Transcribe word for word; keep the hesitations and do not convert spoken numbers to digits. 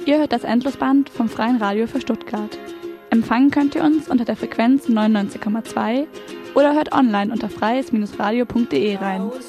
Ihr hört das Endlosband vom Freien Radio für Stuttgart. Empfangen könnt ihr uns unter der Frequenz neunundneunzig Komma zwei oder hört online unter freies Bindestrich radio punkt de rein.